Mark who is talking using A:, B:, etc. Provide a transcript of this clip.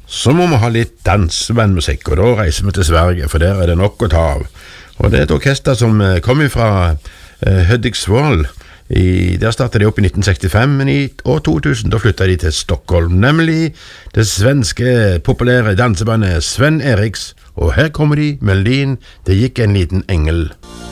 A: Så må vi ha litt dansebandmusikk, og da reiser vi til Sverige, for der er det nok å ta av. Og det er et orkester som kommer fra Hudiksvall. Der startet de opp i 1965, men i år 2000 da flyttet de til Stockholm, nemlig det svenske populære dansebandet Sven Eriks, og her kommer de med melodien «Det gikk en liten engel».